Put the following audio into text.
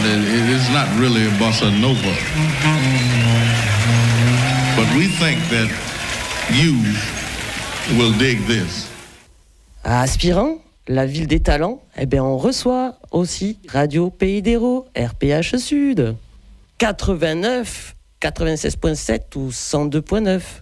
it is not really a bossa nova. But we think that you will dig this. À Aspirant, la ville des talents, eh bien on reçoit aussi Radio Pays d'Hérault, RPH Sud. 89, 96.7 ou 102.9.